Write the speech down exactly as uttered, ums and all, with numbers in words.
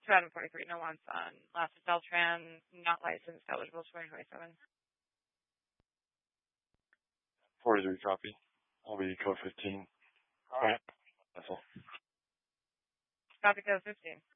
two out of forty-three, no wants on. Last is Beltran, not licensed, eligible twenty twenty-seven. forty-three copy. I'll be code fifteen. All right. That's all. Copy code fifteen.